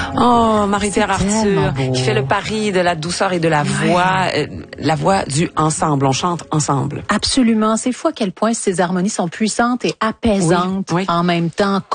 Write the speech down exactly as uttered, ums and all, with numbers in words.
Oh, Marie-Pierre Arthur, beau. qui fait le pari de la douceur et de la Ouais. voix, euh, la voix du ensemble. On chante ensemble. Absolument. C'est fou à quel point ces harmonies sont puissantes et apaisantes Oui, oui. en même temps.